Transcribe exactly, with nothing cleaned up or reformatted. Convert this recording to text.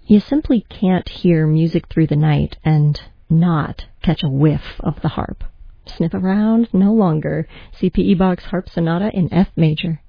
You simply can't hear music through the night and not catch a whiff of the harp. Sniff around? No longer. C P E Bach's Harp Sonata in F major.